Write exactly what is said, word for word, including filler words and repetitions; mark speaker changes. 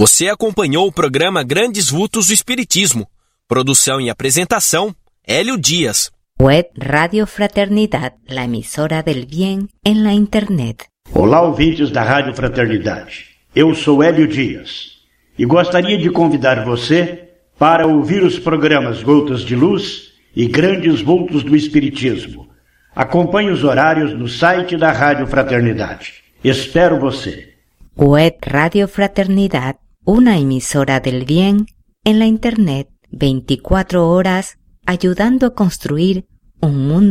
Speaker 1: Você acompanhou o programa Grandes Vultos do Espiritismo. Produção e apresentação, Hélio Dias.
Speaker 2: Web Radio Fraternidad, la emisora del bien en la internet.
Speaker 3: Olá, ouvintes da Rádio Fraternidade. Eu sou Hélio Dias e gostaria de convidar você para ouvir os programas Gotas de Luz e Grandes Vultos do Espiritismo. Acompanhe os horários no site da Rádio Fraternidade. Espero você.
Speaker 2: Web Radio Fraternidad, una emisora del bien en la internet, veinticuatro horas ayudando a construir un mundo